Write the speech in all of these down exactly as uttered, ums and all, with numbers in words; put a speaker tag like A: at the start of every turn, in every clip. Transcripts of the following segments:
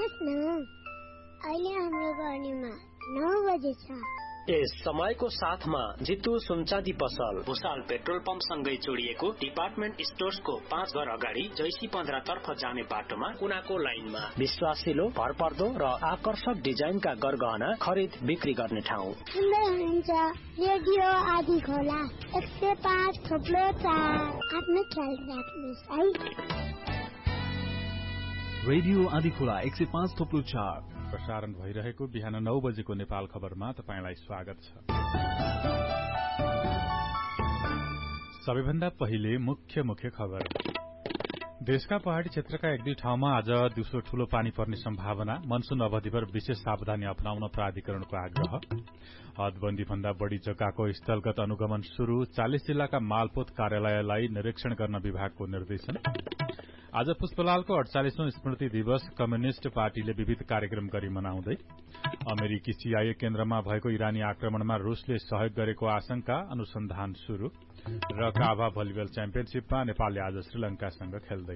A: सुन्नुहोस् न, अहिले हाम्रो गर्नेमा नौ बजे छ।
B: यस समयको साथमा जितु सुनचाँदी पसल भुसाल पेट्रोल पम्प सँगै जोडिएको डिपार्टमेन्ट स्टोर्सको पाँच घर अगाडि जैसी पन्ध्र तर्फ जाने बाटोमा कुनाको लाइनमा विश्वासिलो, भरपर्दो र आकर्षक डिजाइनका गरगहना खरिद बिक्री गर्ने ठाउँ।
A: सुन्दै हुनुहुन्छ रेडियो आदि खोला एक सय पाँच थोप्लो चार। आफ्नो ख्याल राख्नुहोस् है।
C: रेडियो आदि खोला एक सय पाँच थोप्लो चार प्रसारण भइरहेको बिहान नौ बजेको नेपाल खबरमा तपाईंलाई स्वागत छ। सबैभन्दा पहिले मुख्य मुख्य खबर। देशका पहाड़ी क्षेत्रका एक दुई ठाउँमा आज दिउँसो ठूलो पानी पर्ने सम्भावना, मनसून अवधिभर विशेष सावधानी अपनाउन प्राधिकरणको आग्रह। हदबन्दी भन्दा बढ़ी जग्गाको स्थलगत अनुगमन शुरू, चालिस जिल्लाका मालपोत कार्यालयलाई निरीक्षण गर्न विभागको निर्देशन। आज पुष्पलालको अड़चालिसौं स्मृति दिवस कम्युनिष्ट पार्टीले विविध कार्यक्रम गरी मनाउँदै। अमेरिकी सीआईए केन्द्रमा भएको इरानी आक्रमणमा रूसले सहयोग गरेको आशंका, अनुसन्धान शुरू। र काभा भलिबल च्याम्पियनशीपमा नेपालले आज श्रीलंकासँग खेल्दै।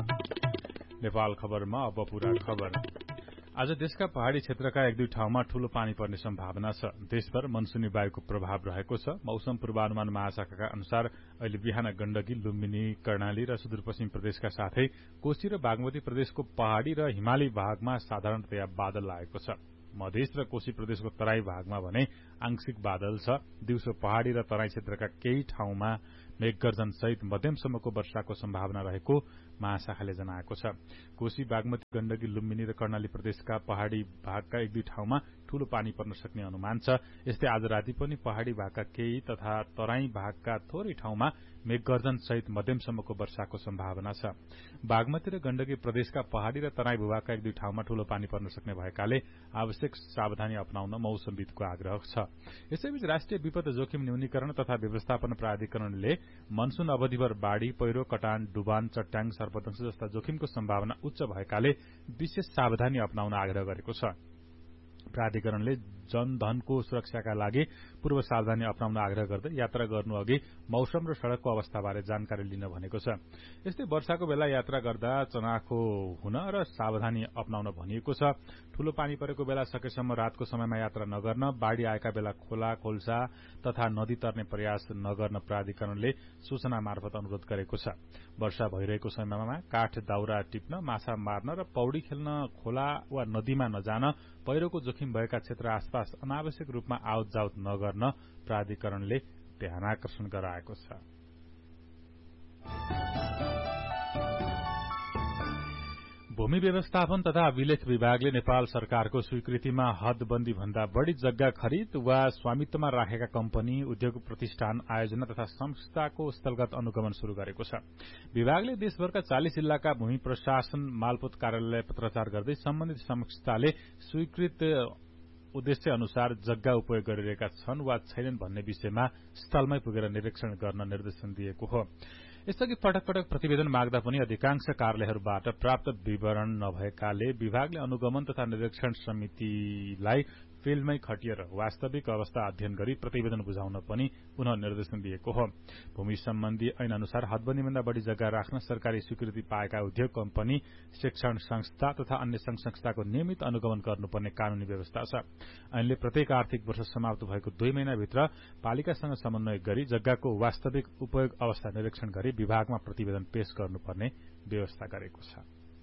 C: नेपाल खबरमा अब पूरा खबर। आज देशका पहाड़ी क्षेत्रका एक दुई ठाउँमा ठूलो पानी पर्ने सम्भावना छ। देशभर मनसूनी वायुको प्रभाव रहेको छ। मौसम पूर्वानुमान महाशाखाका अनुसार अहिले बिहान गण्डकी, लुम्बिनी, कर्णाली र सुदूरपश्चिम प्रदेशका साथै कोशी र बागमती प्रदेशको पहाड़ी र हिमाली भागमा साधारणतया बादल लागेको छ। मधेस र कोशी प्रदेशको तराई भागमा भने आंशिक बादल छ। दिउँसो पहाड़ी र तराई क्षेत्रका केही ठाउँमा मेघगर्जन सहित मध्यमसम्मको वर्षाको सम्भावना रहेको महाशाखाले जनाएको छ। कोशी, बागमती, गण्डकी, लुम्बिनी र कर्णाली प्रदेशका पहाड़ी भागका एक दुई ठाउँमा ठूलो पानी पर्न सक्ने अनुमान छ। यस्तै आज राति पनि पहाड़ी भागका केही तथा तराई भागका थोरै ठाउँमा मेघगर्जन सहित मध्यमसम्मको वर्षाको सम्भावना छ। बागमती र गण्डकी प्रदेशका पहाड़ी र तराई भूभागका एक दुई ठाउँमा ठूलो पानी पर्न सक्ने भएकाले आवश्यक सावधानी अपनाउन मौसमविदको आग्रह छ। यसैबीच राष्ट्रिय विपद जोखिम न्यूनीकरण तथा व्यवस्थापन प्राधिकरणले मनसून अवधिभर बाढ़ी, पहिरो, कटान, डुबान, चट्याङ, सर्पदंश जस्ता जोखिमको सम्भावना उच्च भएकाले विशेष सावधानी अपनाउन आग्रह गरेको छ। प्राधिकरणले जनधनको सुरक्षाका लागि पूर्व सावधानी अपनाउन आग्रह गर्दै यात्रा गर्नु अघि मौसम र सड़कको अवस्थाबारे जानकारी लिन भनेको छ। यस्तै वर्षाको बेला यात्रा गर्दा चनाखो हुन र सावधानी अपनाउन भनिएको छ। ठूलो पानी परेको बेला सकेसम्म रातको समयमा यात्रा नगर्न, बाढ़ी आएका बेला खोला, खोल्सा तथा नदी तर्ने प्रयास नगर्न प्राधिकरणले सूचना मार्फत अनुरोध गरेको छ। वर्षा भइरहेको समयमा काठ दाउरा टिप्न, माछा मार्न र पौडी खेल्न खोला वा नदीमा नजान, पहिरोको जोखिम भएका क्षेत्र आसपास अनावश्यक रूपमा आवत जावत नगर्न प्राधिकरणले ध्यानाकर्षण गराएको छ। भूमि व्यवस्थापन तथा अभिलेख विभागले नेपाल सरकारको स्वीकृतिमा हदबन्दी भन्दा बढ़ी जग्गा खरिद वा स्वामित्वमा राखेका कम्पनी, उद्योग प्रतिष्ठान, आयोजना तथा संस्थाको स्थलगत अनुगमन शुरू गरेको छ। विभागले देशभरका चालिस जिल्लाका भूमि प्रशासन मालपोत कार्यालयलाई पत्राचार गर्दै सम्बन्धित संस्थाले स्वीकृत उद्देश्य अनुसार जग्गा उपयोग गरिरहेका छन् वा छैनन् भन्ने विषयमा स्थलमै पुगेर निरीक्षण गर्न निर्देशन दिएको हो। यसअघि पटक पटक प्रतिवेदन माग्दा पनि अधिकांश कार्यालयहरूबाट प्राप्त विवरण नभएकाले विभागले अनुगमन तथा निरीक्षण समितिलाई फिल्डमै खटिएर वास्तविक अवस्था अध्ययन गरी प्रतिवेदन बुझाउन पनि पुनः निर्देशन दिएको हो। भूमि सम्बन्धी ऐन अनुसार हदबन्दीभन्दा बढ़ी जग्गा राख्न सरकारी स्वीकृति पाएका उद्योग, कम्पनी, शिक्षण संस्था तथा अन्य संघ संस्थाको नियमित अनुगमन गर्नुपर्ने कानूनी व्यवस्था छ। ऐनले प्रत्येक आर्थिक वर्ष समाप्त भएको दुई महिनाभित्र पालिकासँग समन्वय गरी जग्गाको वास्तविक उपयोग अवस्था निरीक्षण गरी विभागमा प्रतिवेदन पेश गर्नुपर्ने व्यवस्था गरेको छ।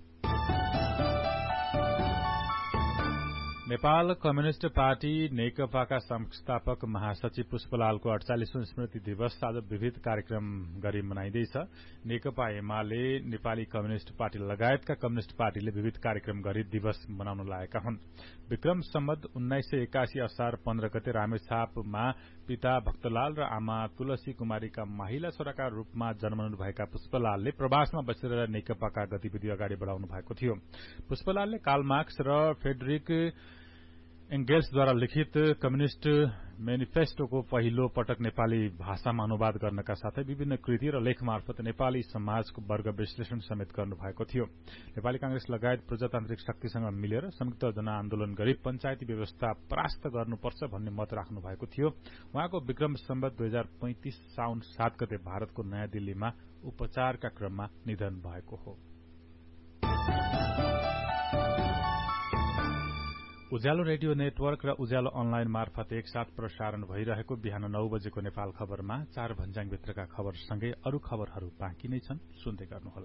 C: नेपाल कम्युनिष्ट पार्टी नेकपाका संस्थापक महासचिव पुष्पलालको अड़चालिसौं स्मृति दिवस आज विविध कार्यक्रम गरी मनाइँदैछ। नेकपा एमाले, नेपाली कम्युनिष्ट पार्टी लगायतका कम्युनिष्ट पार्टीले विविध कार्यक्रम गरी दिवस मनाउन लागेका हुन्। विक्रम सम्वत उन्नाइस सय एकासी असार पन्ध्र गते रामेछापमा पिता भक्तलाल र आमा तुलसी कुमारीका माहिला छोराका रूपमा जन्मनु भएका पुष्पलालले प्रवासमा बसेर नेकपाका गतिविधि अगाडि बढ़ाउनु भएको थियो। पुष्पलालले कार्ल मार्क्स र फ्रेडरिक एंगेल्सद्वारा लिखित कम्युनिष्ट मेनिफेस्टोको पहिलो पटक नेपाली भाषामा अनुवाद गर्नका साथै विभिन्न कृति र लेख मार्फत नेपाली समाजको वर्ग विश्लेषण समेत गर्नुभएको थियो। नेपाली कांग्रेस लगायत प्रजातान्त्रिक शक्तिसँग मिलेर संयुक्त जनआन्दोलन गरी पञ्चायती व्यवस्था परास्त गर्नुपर्छ भन्ने मत राख्नु भएको थियो। उहाँको विक्रम सम्वत दुई हजार पैंतिस साउन सात गते भारतको नयाँ दिल्लीमा उपचारका क्रममा निधन भएको हो। उज्यालो रेडियो नेटवर्क र उज्यालो अनलाइन मार्फत एकसाथ प्रसारण भइरहेको बिहान नौ बजेको नेपाल खबरमा चार भन्ज्याङभित्रका खबरसँगै अरू खबरहरू बाँकी नै छन्, सुन्दै गर्नुहोला।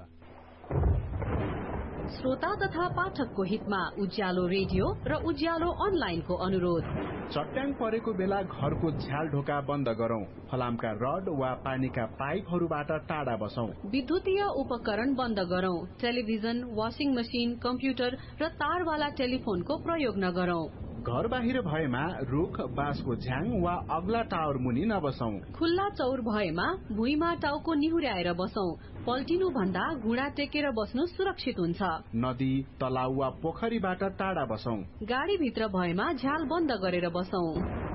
D: श्रोता तथा पाठकको हितमा उज्यालो रेडियो र उज्यालो अनलाइनको अनुरोध।
E: चट्याङ परेको बेला घरको झ्याल ढोका बन्द गरौं, फलामका रड वा पानीका पाइपहरूबाट टाढा बसौं,
D: विद्युतीय उपकरण बन्द गरौं, टेलिभिजन, वाशिङ मशिन, कम्प्युटर र तारवाला टेलिफोनको प्रयोग नगरौं।
E: घर बाहिर भएमा रुख, बाँसको झ्याङ वा अग्ला टावर मुनि नबसौं।
D: खुल्ला चौर भएमा भुइँमा टाउको निहुर्याएर बसौं। पल्टिनु भन्दा घुँडा टेकेर बस्नु सुरक्षित हुन्छ।
E: नदी, तलाउ वा पोखरीबाट टाढा बसौं।
D: गाडी भित्र भएमा झ्याल बन्द गरेर बसौं।